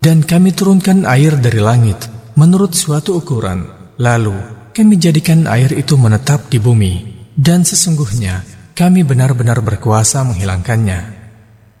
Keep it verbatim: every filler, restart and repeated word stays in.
Dan kami turunkan air dari langit menurut suatu ukuran. Lalu kami jadikan air itu menetap di bumi. Dan sesungguhnya kami benar-benar berkuasa menghilangkannya.